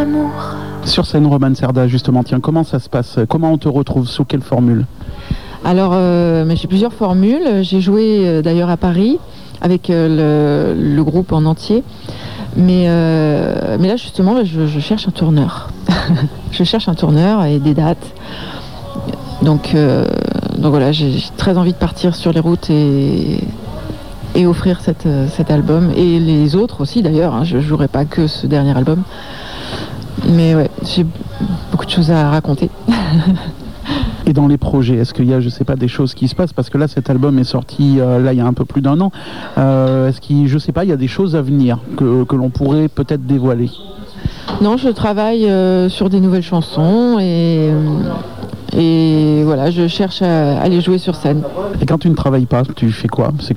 d'amour. Sur scène, Romane Cerda, justement, tiens, comment ça se passe? Comment on te retrouve? Sous quelle formule? Alors, j'ai plusieurs formules. J'ai joué d'ailleurs à Paris avec le groupe en entier. Mais là, justement, je cherche un tourneur. Je cherche un tourneur et des dates. Donc voilà, j'ai très envie de partir sur les routes et offrir cet album. Et les autres aussi, d'ailleurs. Hein, je ne jouerai pas que ce dernier album. Mais ouais, j'ai beaucoup de choses à raconter. Et dans les projets, est-ce qu'il y a, je sais pas, des choses qui se passent? Parce que là, cet album est sorti là il y a un peu plus d'1 an. Est-ce qu'il, je sais pas, il y a des choses à venir que l'on pourrait peut-être dévoiler? Non, je travaille sur des nouvelles chansons et voilà, je cherche à les jouer sur scène. Et quand tu ne travailles pas, tu fais quoi? C'est